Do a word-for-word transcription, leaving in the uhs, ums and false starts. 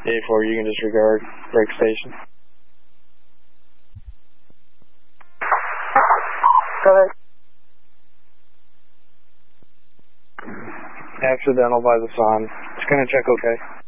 eight four, you can disregard. Break station. Go ahead. Accidental by the sun. It's gonna check okay.